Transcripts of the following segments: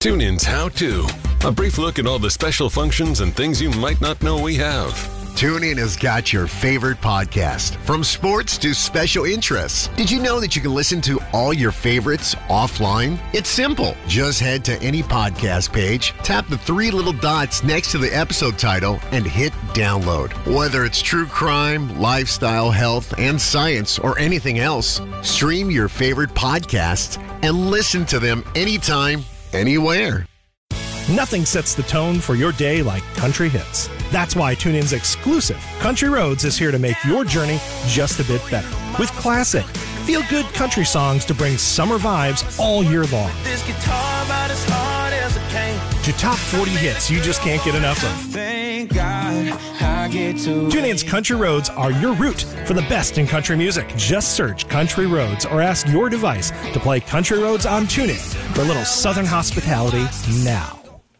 TuneIn's How To. A brief look at all the special functions and things you might not know we have. TuneIn has got your favorite podcast, from sports to special interests. Did you know that you can listen to all your favorites offline? It's simple. Just head to any podcast page, tap the three little dots next to the episode title, and hit download. Whether it's true crime, lifestyle, health, and science, or anything else, stream your favorite podcasts and listen to them anytime, anywhere. Nothing sets the tone for your day like country hits. That's why TuneIn's exclusive Country Roads is here to make your journey just a bit better. With classic, feel-good country songs to bring summer vibes all year long. This guitar about as hard as I can. To top 40 hits you just can't get enough of. Thank God I get to. TuneIn's Country Roads are your route for the best in country music. Just search Country Roads or ask your device to play Country Roads on TuneIn for a little southern hospitality now.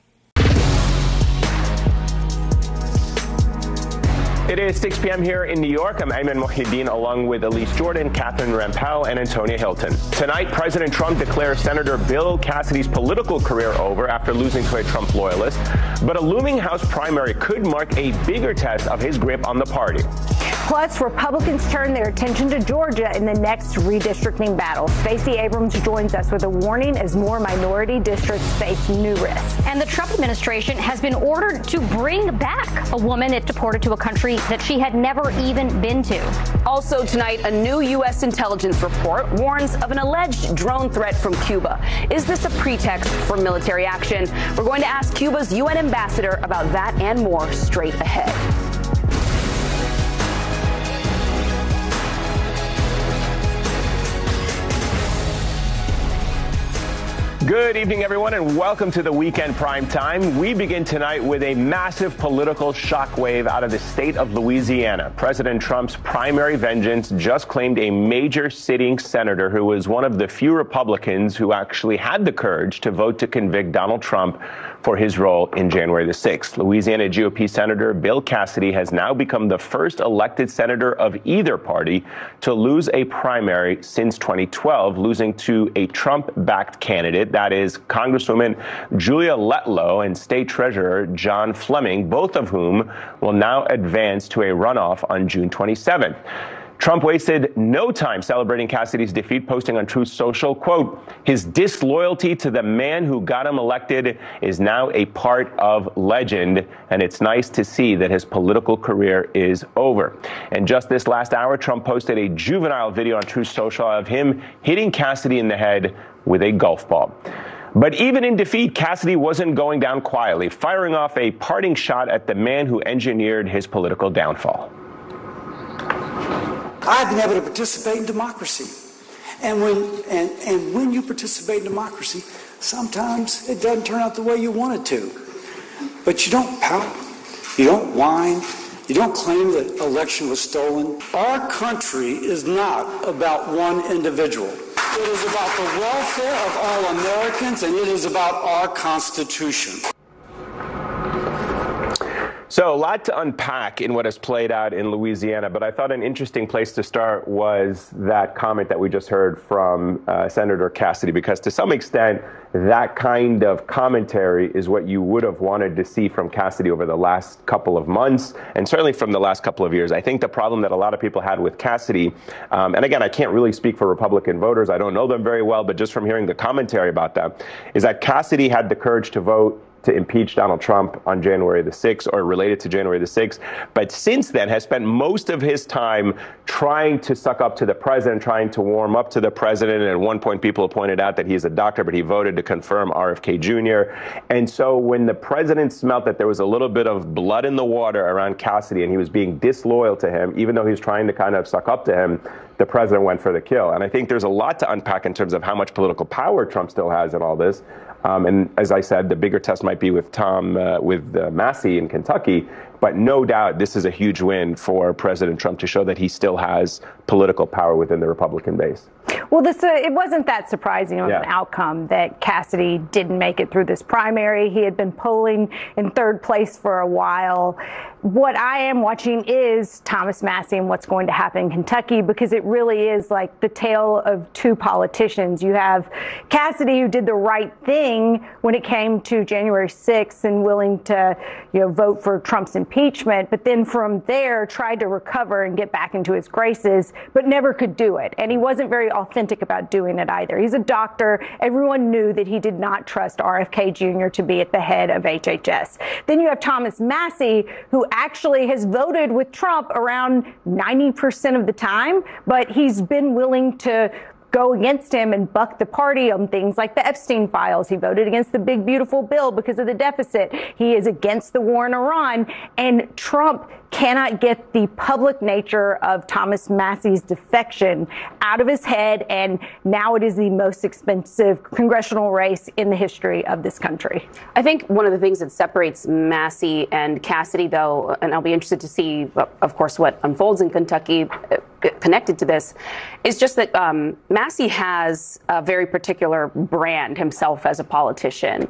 It is 6 p.m. here in New York. I'm Ayman Mohyeldin along with Elise Jordan, Catherine Rampell, and Antonia Hilton. Tonight, President Trump declares Senator Bill Cassidy's political career over after losing to a Trump loyalist. But a looming House primary could mark a bigger test of his grip on the party. Plus, Republicans turn their attention to Georgia in the next redistricting battle. Stacey Abrams joins us with a warning as more minority districts face new risks. And the Trump administration has been ordered to bring back a woman it deported to a country that she had never even been to. Also tonight, a new U.S. intelligence report warns of an alleged drone threat from Cuba. Is this a pretext for military action? We're going to ask Cuba's UN ambassador about that and more straight ahead. Good evening, everyone, and welcome to the Weekend Prime Time. We begin tonight with a massive political shockwave out of the state of Louisiana. President Trump's primary vengeance just claimed a major sitting senator who was one of the few Republicans who actually had the courage to vote to convict Donald Trump for his role in January the 6th. Louisiana GOP Senator Bill Cassidy has now become the first elected senator of either party to lose a primary since 2012, losing to a Trump-backed candidate. That is Congresswoman Julia Letlow and State Treasurer John Fleming, both of whom will now advance to a runoff on June 27th. Trump wasted no time celebrating Cassidy's defeat, posting on Truth Social, quote, "His disloyalty to the man who got him elected is now a part of legend, and it's nice to see that his political career is over." And just this last hour, Trump posted a juvenile video on Truth Social of him hitting Cassidy in the head with a golf ball. But even in defeat, Cassidy wasn't going down quietly, firing off a parting shot at the man who engineered his political downfall. I've been able to participate in democracy. And when you participate in democracy, sometimes it doesn't turn out the way you want it to. But you don't pout, you don't whine, you don't claim that election was stolen. Our country is not about one individual. It is about the welfare of all Americans, and it is about our Constitution. So a lot to unpack in what has played out in Louisiana, but I thought an interesting place to start was that comment that we just heard from Senator Cassidy, because to some extent, that kind of commentary is what you would have wanted to see from Cassidy over the last couple of months, and certainly from the last couple of years. I think the problem that a lot of people had with Cassidy, and again, I can't really speak for Republican voters, I don't know them very well, but just from hearing the commentary about them, is that Cassidy had the courage to vote to impeach Donald Trump on January the 6th, or related to January the 6th, but since then has spent most of his time trying to suck up to the president, trying to warm up to the president. And at one point, people pointed out that he's a doctor, but he voted to confirm RFK Jr. And so when the president smelt that there was a little bit of blood in the water around Cassidy and he was being disloyal to him, even though he was trying to kind of suck up to him, the president went for the kill. And I think there's a lot to unpack in terms of how much political power Trump still has in all this. And as I said, the bigger test might be with Massey in Kentucky. But no doubt this is a huge win for President Trump to show that he still has political power within the Republican base. Well, it wasn't that surprising of an outcome that Cassidy didn't make it through this primary. He had been polling in third place for a while. What I am watching is Thomas Massie and what's going to happen in Kentucky, because it really is like the tale of two politicians. You have Cassidy, who did the right thing when it came to January 6th and willing to, vote for Trump's impeachment, but then from there tried to recover and get back into his graces, but never could do it. And he wasn't very authentic about doing it either. He's a doctor. Everyone knew that he did not trust RFK Jr. to be at the head of HHS. Then you have Thomas Massie, who actually has voted with Trump around 90% of the time, but he's been willing to go against him and buck the party on things like the Epstein files. He voted against the big, beautiful bill because of the deficit. He is against the war in Iran. And Trump cannot get the public nature of Thomas Massie's defection out of his head. And now it is the most expensive congressional race in the history of this country. I think one of the things that separates Massie and Cassidy, though, and I'll be interested to see, of course, what unfolds in Kentucky connected to this, is just that Massie has a very particular brand himself as a politician.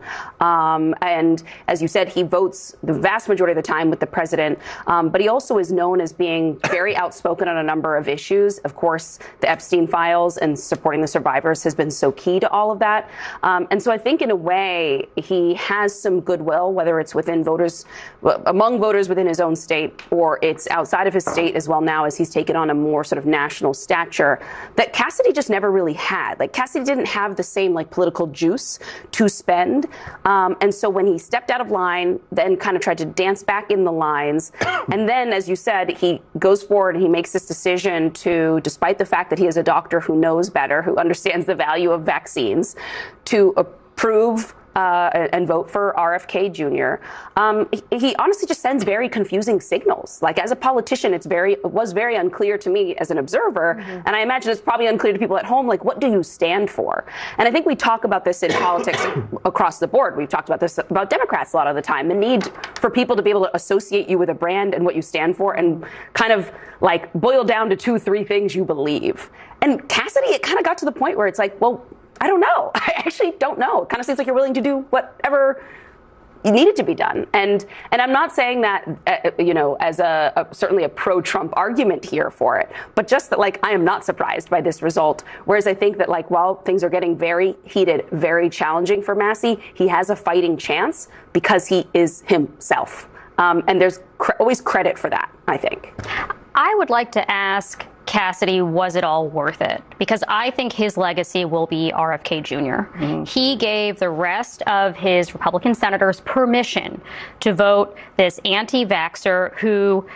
And as you said, he votes the vast majority of the time with the president. But he also is known as being very outspoken on a number of issues. Of course, the Epstein files and supporting the survivors has been so key to all of that. And so I think in a way he has some goodwill, whether it's within voters, among voters within his own state, or it's outside of his state as well now as he's taken on a more sort of national stature that Cassidy just never really had. Like Cassidy didn't have the same political juice to spend. And so when he stepped out of line, then kind of tried to dance back in the lines. And then, as you said, he goes forward and he makes this decision to, despite the fact that he is a doctor who knows better, who understands the value of vaccines, to approve and vote for RFK Jr. He honestly just sends very confusing signals. Like as a politician, it was very unclear to me as an observer, and I imagine it's probably unclear to people at home. Like, what do you stand for? And I think we talk about this in politics across the board. We've talked about this about Democrats a lot of the time. The need for people to be able to associate you with a brand and what you stand for, and kind of boil down to 2-3 things you believe. And Cassidy, it kind of got to the point where it's like, well, I don't know. I actually don't know. It kind of seems like you're willing to do whatever you needed to be done. And I'm not saying that, as certainly a pro-Trump argument here for it, but just that, I am not surprised by this result. Whereas I think that, while things are getting very heated, very challenging for Massie, he has a fighting chance because he is himself. And there's always credit for that, I think. I would like to ask Cassidy, was it all worth it? Because I think his legacy will be RFK Jr. He gave the rest of his Republican senators permission to vote this anti-vaxxer who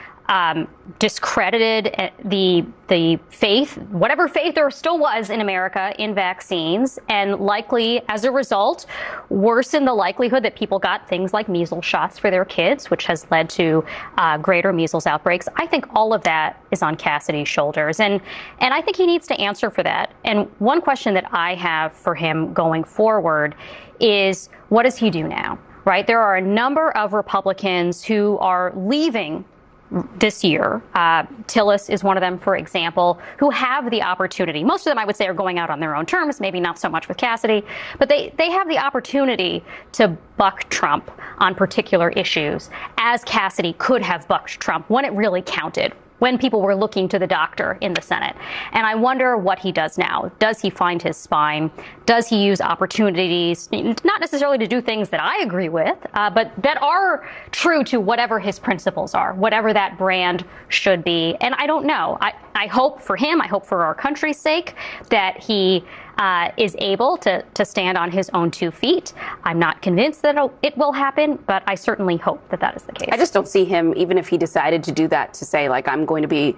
discredited the faith, whatever faith there still was in America, in vaccines, and likely, as a result, worsened the likelihood that people got things like measles shots for their kids, which has led to greater measles outbreaks. I think all of that is on Cassidy's shoulders, and I think he needs to answer for that. And one question that I have for him going forward is, what does he do now? Right? There are a number of Republicans who are leaving this year. Tillis is one of them, for example, who have the opportunity. Most of them, I would say, are going out on their own terms, maybe not so much with Cassidy, but they have the opportunity to buck Trump on particular issues, as Cassidy could have bucked Trump when it really counted, when people were looking to the doctor in the Senate. And I wonder what he does now. Does he find his spine? Does he use opportunities, not necessarily to do things that I agree with, but that are true to whatever his principles are, whatever that brand should be? And I don't know. I hope for him, I hope for our country's sake, that he is able to stand on his own 2 feet. I'm not convinced that it will happen, but I certainly hope that that is the case. I just don't see him, even if he decided to do that, to say, I'm going to be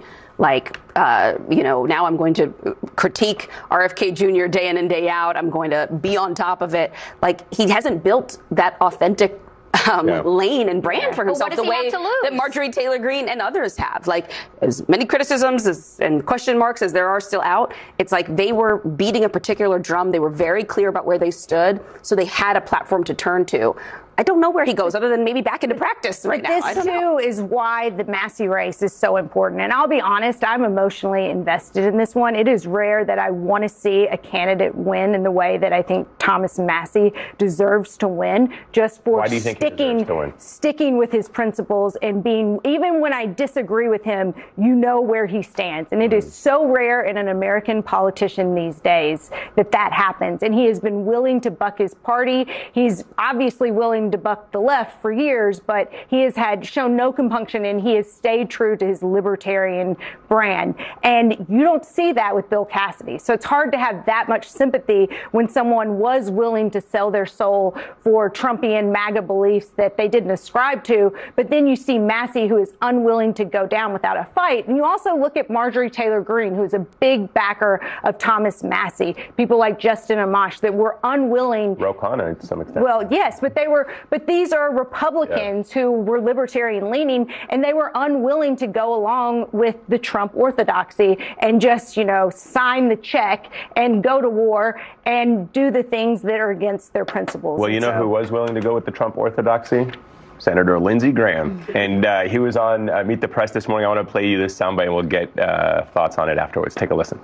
now I'm going to critique RFK Jr. day in and day out. I'm going to be on top of it. He hasn't built that authentic lane and brand for himself the way that Marjorie Taylor Greene and others have. As many criticisms and question marks as there are still out, it's they were beating a particular drum. They were very clear about where they stood, so they had a platform to turn to. I don't know where he goes other than maybe back into practice right now. This, too, is why the Massey race is so important. And I'll be honest, I'm emotionally invested in this one. It is rare that I want to see a candidate win in the way that I think Thomas Massey deserves to win, just for sticking with his principles and being, even when I disagree with him, you know where he stands. And it is so rare in an American politician these days that happens. And he has been willing to buck his party. He's obviously willing to buck the left for years, but he has shown no compunction, and he has stayed true to his libertarian brand. And you don't see that with Bill Cassidy. So it's hard to have that much sympathy when someone was willing to sell their soul for Trumpian MAGA beliefs that they didn't ascribe to. But then you see Massey, who is unwilling to go down without a fight. And you also look at Marjorie Taylor Greene, who is a big backer of Thomas Massey. People like Justin Amash that were unwilling. Ro Khanna to some extent. Well, yes, but these are Republicans who were libertarian leaning, and they were unwilling to go along with the Trump orthodoxy and just, sign the check and go to war and do the things that are against their principles. Well, who was willing to go with the Trump orthodoxy? Senator Lindsey Graham. And he was on Meet the Press this morning. I want to play you this soundbite, and we'll get thoughts on it afterwards. Take a listen.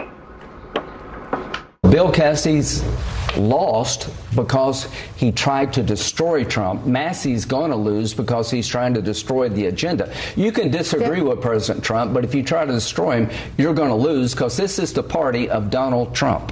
Bill Cassidy's lost because he tried to destroy Trump. Massey's going to lose because he's trying to destroy the agenda. You can disagree with President Trump, but if you try to destroy him, you're going to lose because this is the party of Donald Trump.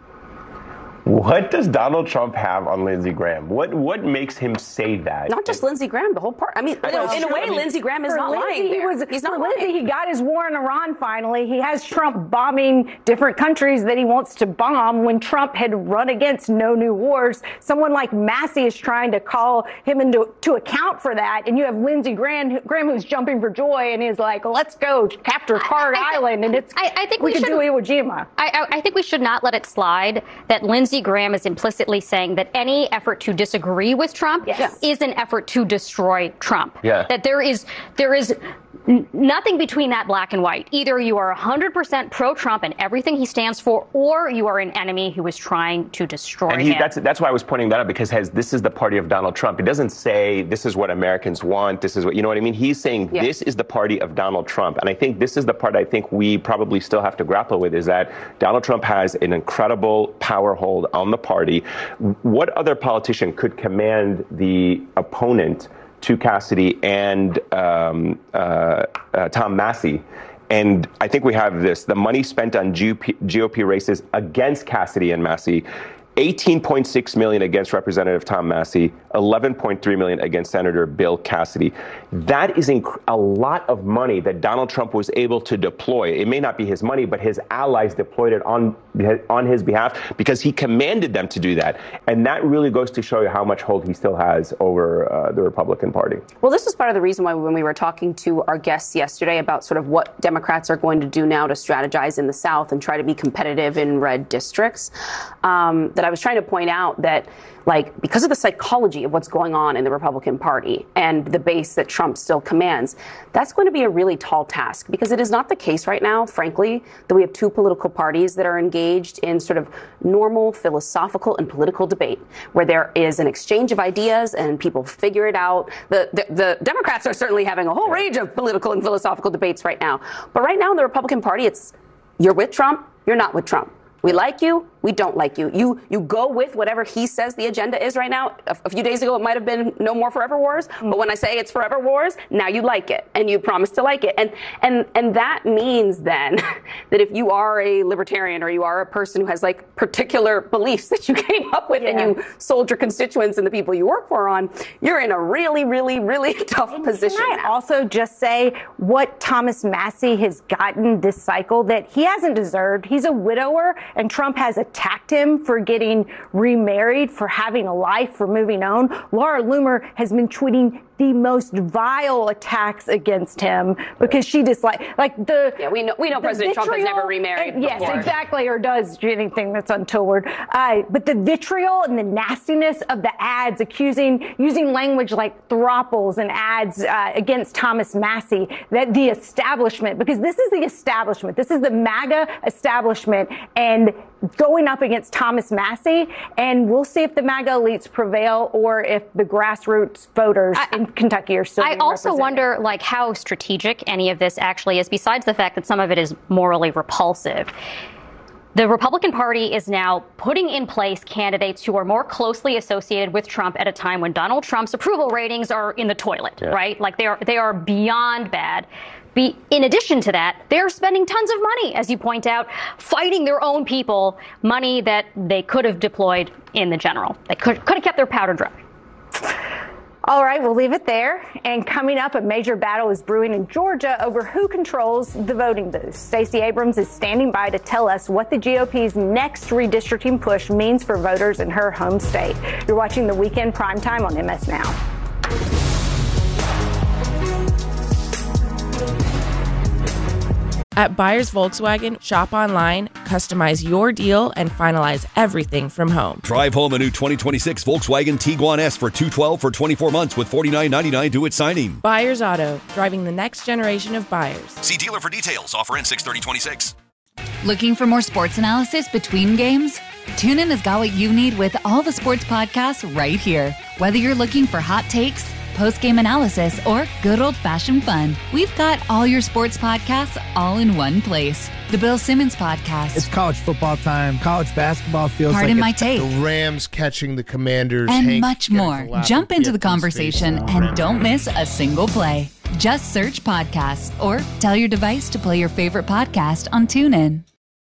What does Donald Trump have on Lindsey Graham? What makes him say that? Not just Lindsey Graham, the whole part. I mean, in a way, Lindsey Graham is not lying there. He's not lying. He got his war in Iran finally. He has Trump bombing different countries that he wants to bomb when Trump had run against no new wars. Someone like Massey is trying to call him to account for that. And you have Lindsey Graham who's jumping for joy and is like, let's go capture Card Island. And I think we can do Iwo Jima. I think we should not let it slide that Lindsey Graham is implicitly saying that any effort to disagree with Trump is an effort to destroy Trump. Yeah. That there is nothing between that black and white. Either you are 100% pro-Trump and everything he stands for, or you are an enemy who is trying to destroy him. That's why I was pointing that out, because this is the party of Donald Trump. It doesn't say this is what Americans want. This is what, you know what I mean? He's saying this is the party of Donald Trump. And I think this is the part I think we probably still have to grapple with, is that Donald Trump has an incredible power hold on the party. What other politician could command the opponent to Cassidy and Tom Massey? And I think we have this. The money spent on GOP races against Cassidy and Massey, $18.6 million against Representative Tom Massey, $11.3 million against Senator Bill Cassidy. That is a lot of money that Donald Trump was able to deploy. It may not be his money, but his allies deployed it on his behalf because he commanded them to do that. And that really goes to show you how much hold he still has over the Republican Party. Well, this was part of the reason why when we were talking to our guests yesterday about sort of what Democrats are going to do now to strategize in the South and try to be competitive in red districts, that I was trying to point out that, because of the psychology of what's going on in the Republican Party and the base that Trump still commands, that's going to be a really tall task, because it is not the case right now, frankly, that we have two political parties that are engaged in sort of normal philosophical and political debate, where there is an exchange of ideas and people figure it out. The Democrats are certainly having a whole range of political and philosophical debates right now. But right now in the Republican Party, it's you're with Trump, you're not with Trump. We like you, we don't like you. You go with whatever he says the agenda is right now. A few days ago, it might have been no more forever wars. But when I say it's forever wars, now you like it and you promise to like it. And that means then that if you are a libertarian or you are a person who has particular beliefs that you came up with and you sold your constituents and the people you work for on, you're in a really, really, really tough position. Can I also just say what Thomas Massey has gotten this cycle that he hasn't deserved? He's a widower, and Trump has attacked him for getting remarried, for having a life, for moving on. Laura Loomer has been tweeting the most vile attacks against him because she disliked, we know President Trump has never remarried before. Yes, exactly, or does anything that's untoward. But the vitriol and the nastiness of the ads using language like throuples and ads against Thomas Massie, that the establishment, because this is the establishment, this is the MAGA establishment, and going up against Thomas Massie, and we'll see if the MAGA elites prevail or if the grassroots voters in Kentucky are still. I also wonder, how strategic any of this actually is, besides the fact that some of it is morally repulsive. The Republican Party is now putting in place candidates who are more closely associated with Trump at a time when Donald Trump's approval ratings are in the toilet, right? They are beyond bad. In addition to that, they're spending tons of money, as you point out, fighting their own people, money that they could have deployed in the general. They could have kept their powder dry. All right, we'll leave it there. And coming up, a major battle is brewing in Georgia over who controls the voting booths. Stacey Abrams is standing by to tell us what the GOP's next redistricting push means for voters in her home state. You're watching the Weekend Primetime on MS Now. At Buyers Volkswagen, shop online, customize your deal, and finalize everything from home. Drive home a new 2026 Volkswagen Tiguan S for $212 for 24 months with $49.99 due at signing. Buyers Auto, driving the next generation of buyers. See dealer for details. Offer ends 6/30/26. Looking for more sports analysis between games? TuneIn has got what you need with all the sports podcasts right here. Whether you're looking for hot takes, post-game analysis, or good old-fashioned fun, we've got all your sports podcasts all in one place. The Bill Simmons Podcast. It's college football time. College basketball feels Pardon like my take. The Rams catching the Commanders. And Hank much more. Jump into the conversation and don't miss a single play. Just search podcasts or tell your device to play your favorite podcast on TuneIn.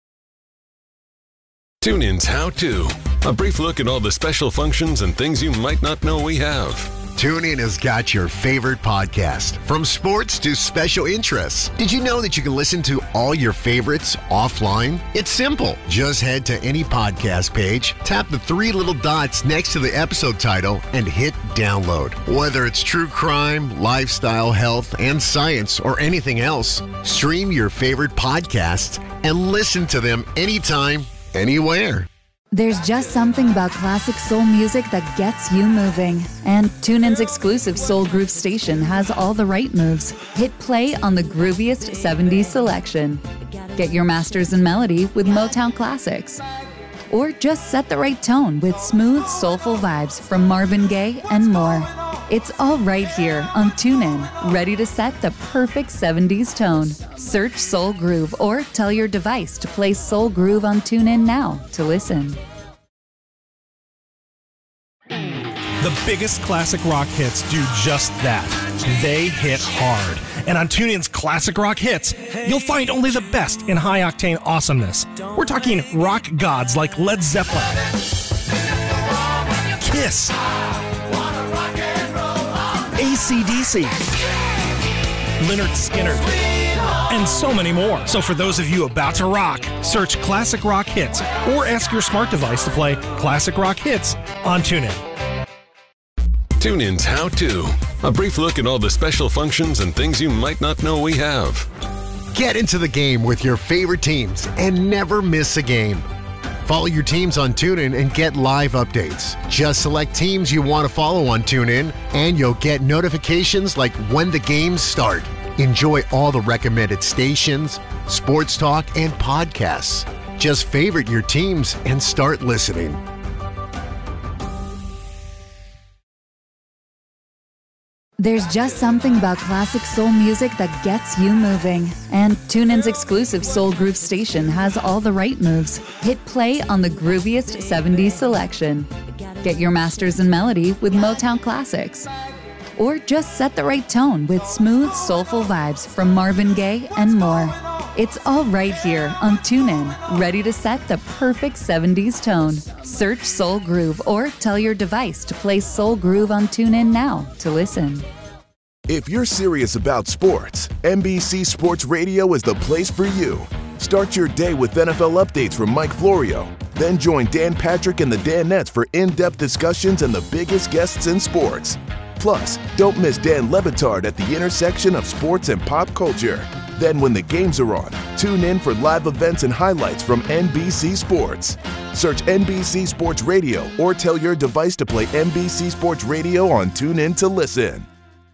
TuneIn's How To. A brief look at all the special functions and things you might not know we have. TuneIn has got your favorite podcast, from sports to special interests. Did you know that you can listen to all your favorites offline? It's simple. Just head to any podcast page, tap the three little dots next to the episode title, and hit download. Whether it's true crime, lifestyle, health, and science, or anything else, stream your favorite podcasts and listen to them anytime, anywhere. There's just something about classic soul music that gets you moving. And TuneIn's exclusive Soul Groove station has all the right moves. Hit play on the grooviest 70s selection. Get your masters in melody with Motown classics. Or just set the right tone with smooth, soulful vibes from Marvin Gaye and more. It's all right here on TuneIn, ready to set the perfect 70s tone. Search Soul Groove or tell your device to play Soul Groove on TuneIn now to listen. The biggest classic rock hits do just that. They hit hard. And on TuneIn's Classic Rock Hits, you'll find only the best in high-octane awesomeness. We're talking rock gods like Led Zeppelin, Kiss, AC/DC, Lynyrd Skynyrd, and so many more. So for those of you about to rock, search Classic Rock Hits or ask your smart device to play Classic Rock Hits on TuneIn. TuneIn's How To. A brief look at all the special functions and things you might not know we have. Get into the game with your favorite teams and never miss a game. Follow your teams on TuneIn and get live updates. Just select teams you want to follow on TuneIn, and you'll get notifications like when the games start. Enjoy all the recommended stations, sports talk, and podcasts. Just favorite your teams and start listening. There's just something about classic soul music that gets you moving. And TuneIn's exclusive Soul Groove station has all the right moves. Hit play on the grooviest 70s selection. Get your masters in melody with Motown classics. Or just set the right tone with smooth, soulful vibes from Marvin Gaye and more. It's all right here on TuneIn, ready to set the perfect 70s tone. Search Soul Groove or tell your device to play Soul Groove on TuneIn now to listen. If you're serious about sports, NBC Sports Radio is the place for you. Start your day with NFL updates from Mike Florio. Then join Dan Patrick and the Danettes for in-depth discussions and the biggest guests in sports. Plus, don't miss Dan Le Batard at the intersection of sports and pop culture. Then when the games are on, tune in for live events and highlights from NBC Sports. Search NBC Sports Radio or tell your device to play NBC Sports Radio on TuneIn to listen.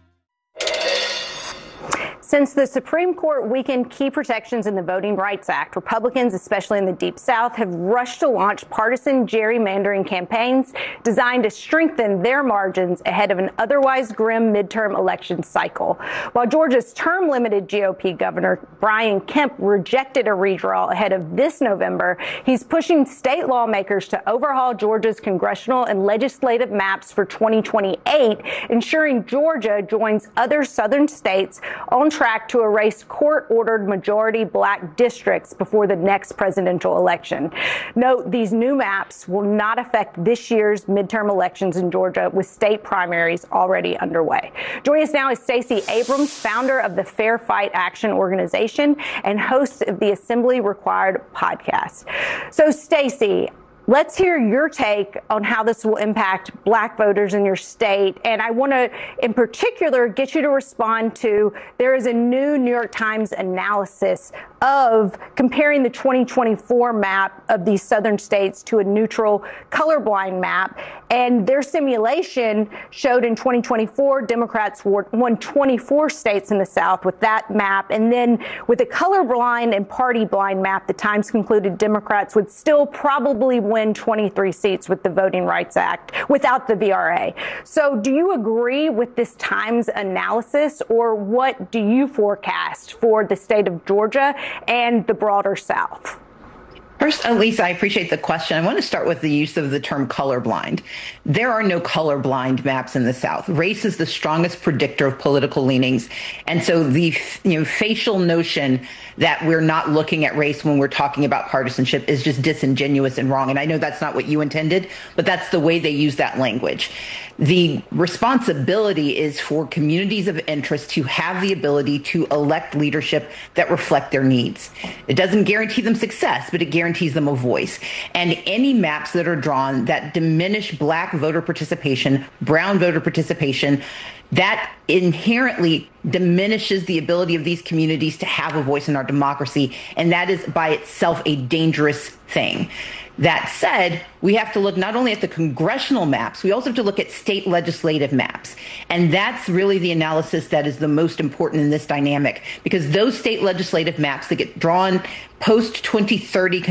Since the Supreme Court weakened key protections in the Voting Rights Act, Republicans, especially in the Deep South, have rushed to launch partisan gerrymandering campaigns designed to strengthen their margins ahead of an otherwise grim midterm election cycle. While Georgia's term-limited GOP Governor Brian Kemp rejected a redraw ahead of this November, he's pushing state lawmakers to overhaul Georgia's congressional and legislative maps for 2028, ensuring Georgia joins other southern states on track to erase court-ordered majority black districts before the next presidential election. Note, these new maps will not affect this year's midterm elections in Georgia, with state primaries already underway. Joining us now is Stacey Abrams, founder of the Fair Fight Action organization and host of the Assembly Required podcast. So, Stacey, let's hear your take on how this will impact black voters in your state. And I want to, in particular, get you to respond to, there is a new New York Times analysis of comparing the 2024 map of these southern states to a neutral colorblind map. And their simulation showed in 2024, Democrats won 24 states in the South with that map. And then with a colorblind and party blind map, the Times concluded Democrats would still probably win 23 seats with the Voting Rights Act without the VRA. So do you agree with this Times analysis, or what do you forecast for the state of Georgia and the broader South? First, Lisa, I appreciate the question. I want to start with the use of the term colorblind. There are no colorblind maps in the South. Race is the strongest predictor of political leanings. And so the facial notion that we're not looking at race when we're talking about partisanship is just disingenuous and wrong. And I know that's not what you intended, but that's the way they use that language. The responsibility is for communities of interest to have the ability to elect leadership that reflect their needs. It doesn't guarantee them success, but it guarantees them a voice. And any maps that are drawn that diminish black voter participation, brown voter participation, that inherently diminishes the ability of these communities to have a voice in our democracy. And that is by itself a dangerous thing. That said, we have to look not only at the congressional maps, we also have to look at state legislative maps. And that's really the analysis that is the most important in this dynamic, because those state legislative maps that get drawn post 2030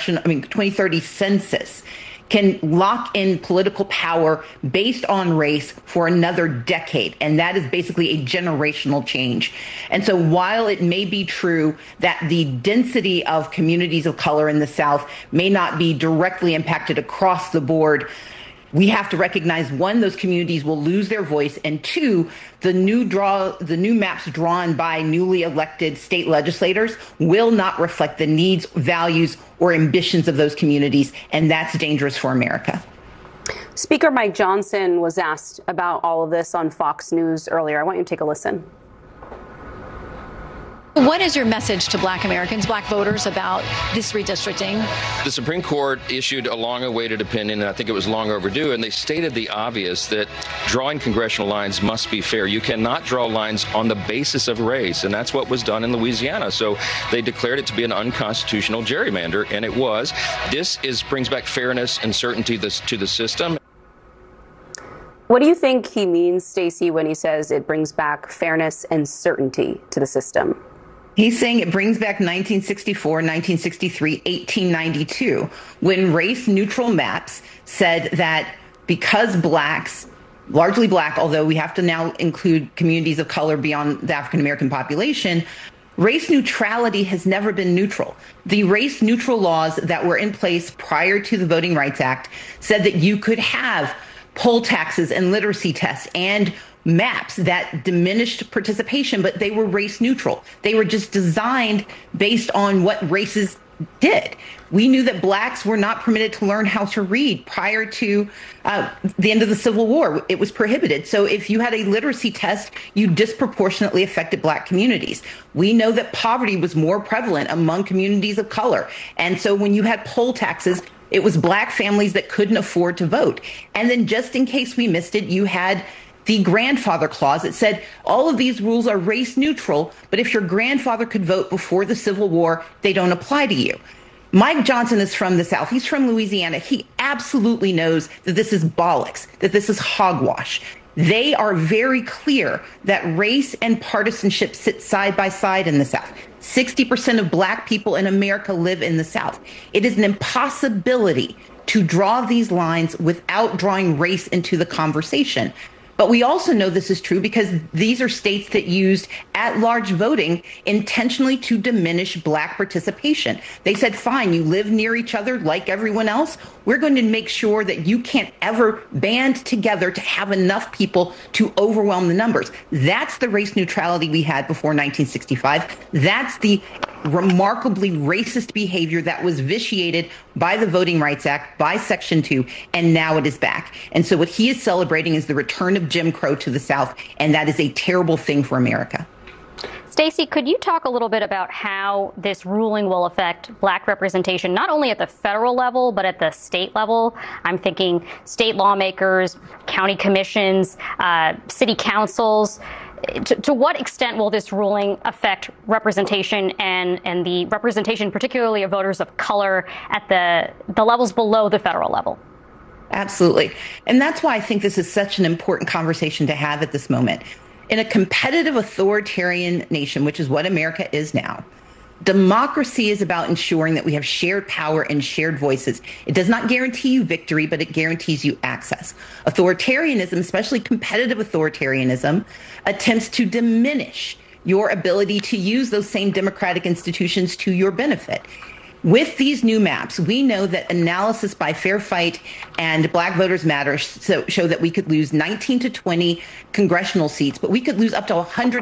2030 census can lock in political power based on race for another decade. And that is basically a generational change. And so while it may be true that the density of communities of color in the South may not be directly impacted across the board, we have to recognize, one, those communities will lose their voice, and two, the new maps drawn by newly elected state legislators will not reflect the needs, values, or ambitions of those communities, and that's dangerous for America. Speaker Mike Johnson was asked about all of this on Fox News earlier. I want you to take a listen. What is your message to black Americans, black voters, about this redistricting? The Supreme Court issued a long-awaited opinion, and I think it was long overdue, and they stated the obvious, that drawing congressional lines must be fair. You cannot draw lines on the basis of race, and that's what was done in Louisiana. So they declared it to be an unconstitutional gerrymander, and it was. This brings back fairness and certainty to the system. What do you think he means, Stacey, when he says it brings back fairness and certainty to the system? He's saying it brings back 1964, 1963, 1892, when race-neutral maps said that because blacks, largely black, although we have to now include communities of color beyond the African-American population, race neutrality has never been neutral. The race-neutral laws that were in place prior to the Voting Rights Act said that you could have poll taxes and literacy tests and maps that diminished participation, but they were race neutral. They were just designed based on what races did. We knew that blacks were not permitted to learn how to read prior to the end of the Civil War. It was prohibited. So if you had a literacy test, you disproportionately affected black communities. We know that poverty was more prevalent among communities of color. And so when you had poll taxes, it was black families that couldn't afford to vote. And then just in case we missed it, you had the grandfather clause that said all of these rules are race neutral, but if your grandfather could vote before the Civil War, they don't apply to you. Mike Johnson is from the South. He's from Louisiana. He absolutely knows that this is bollocks, that this is hogwash. They are very clear that race and partisanship sit side by side in the South. 60% of black people in America live in the South. It is an impossibility to draw these lines without drawing race into the conversation. But we also know this is true because these are states that used at-large voting intentionally to diminish black participation. They said, fine, you live near each other like everyone else. We're going to make sure that you can't ever band together to have enough people to overwhelm the numbers. That's the race neutrality we had before 1965. That's the remarkably racist behavior that was vitiated by the Voting Rights Act, by Section 2, and now it is back. And so what he is celebrating is the return of Jim Crow to the South, and that is a terrible thing for America. Stacey, could you talk a little bit about how this ruling will affect black representation, not only at the federal level, but at the state level? I'm thinking state lawmakers, county commissions, city councils. To what extent will this ruling affect representation and the representation, particularly of voters of color, at the levels below the federal level? Absolutely. And that's why I think this is such an important conversation to have at this moment. In a competitive authoritarian nation, which is what America is now, democracy is about ensuring that we have shared power and shared voices. It does not guarantee you victory, but it guarantees you access. Authoritarianism, especially competitive authoritarianism, attempts to diminish your ability to use those same democratic institutions to your benefit. With these new maps, we know that analysis by Fair Fight and Black Voters Matter show that we could lose 19 to 20 congressional seats, but we could lose up to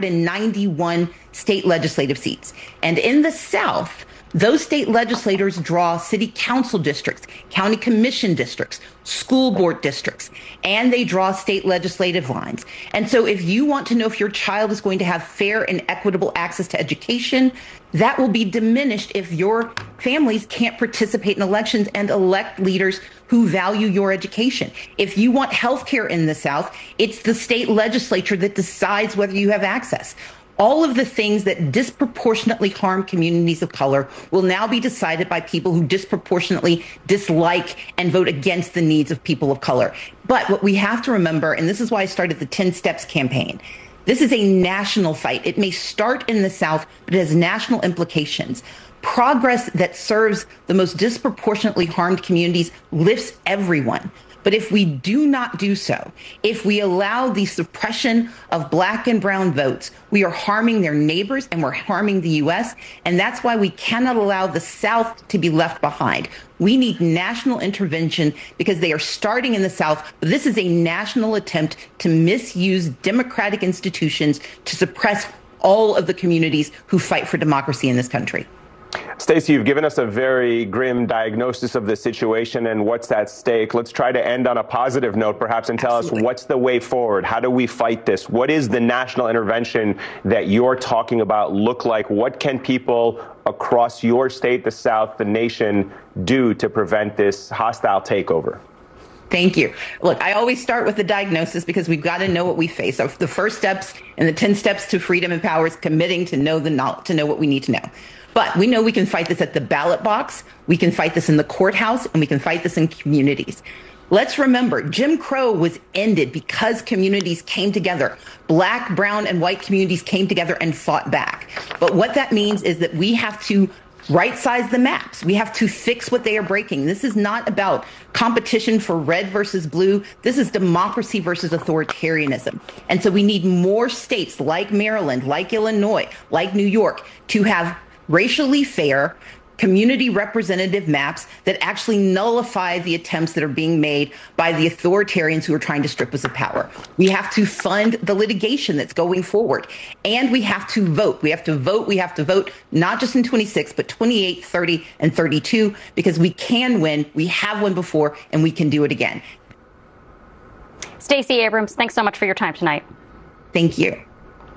191 state legislative seats. And in the South, those state legislators draw city council districts, county commission districts, school board districts, and they draw state legislative lines. And so if you want to know if your child is going to have fair and equitable access to education, that will be diminished if your families can't participate in elections and elect leaders who value your education. If you want health care in the South, it's the state legislature that decides whether you have access. All of the things that disproportionately harm communities of color will now be decided by people who disproportionately dislike and vote against the needs of people of color. But what we have to remember, and this is why I started the 10 Steps campaign, this is a national fight. It may start in the South, but it has national implications. Progress that serves the most disproportionately harmed communities lifts everyone. But if we do not do so, if we allow the suppression of black and brown votes, we are harming their neighbors and we're harming the U.S. And that's why we cannot allow the South to be left behind. We need national intervention because they are starting in the South. But this is a national attempt to misuse democratic institutions to suppress all of the communities who fight for democracy in this country. Stacey, you've given us a very grim diagnosis of the situation and what's at stake. Let's try to end on a positive note, perhaps, and tell us what's the way forward. How do we fight this? What is the national intervention that you're talking about look like? What can people across your state, the South, the nation do to prevent this hostile takeover? Thank you. Look, I always start with the diagnosis because we've got to know what we face. So the first steps in the 10 steps to freedom and power is committing to know what we need to know. But we know we can fight this at the ballot box, we can fight this in the courthouse, and we can fight this in communities. Let's remember, Jim Crow was ended because communities came together. Black, brown, and white communities came together and fought back. But what that means is that we have to right-size the maps. We have to fix what they are breaking. This is not about competition for red versus blue. This is democracy versus authoritarianism. And so we need more states like Maryland, like Illinois, like New York to have racially fair, community representative maps that actually nullify the attempts that are being made by the authoritarians who are trying to strip us of power. We have to fund the litigation that's going forward. And we have to vote. We have to vote not just in 26, but 28, 30, and 32, because we can win. We have won before, and we can do it again. Stacey Abrams, thanks so much for your time tonight. Thank you.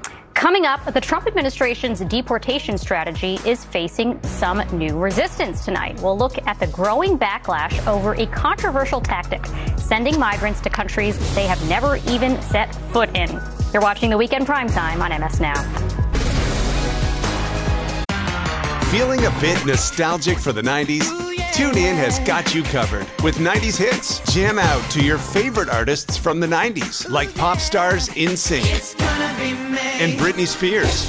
Coming up, the Trump administration's deportation strategy is facing some new resistance tonight. We'll look at the growing backlash over a controversial tactic, sending migrants to countries they have never even set foot in. You're watching The Weekend Primetime on MS Now. Feeling a bit nostalgic for the 90s? TuneIn has got you covered with 90s hits. Jam out to your favorite artists from the 90s, like pop stars NSYNC and Britney Spears.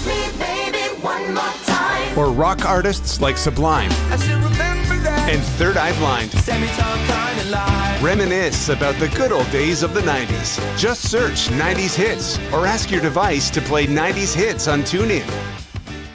Or rock artists like Sublime and Third Eye Blind. Reminisce about the good old days of the 90s. Just search 90s hits or ask your device to play 90s hits on TuneIn.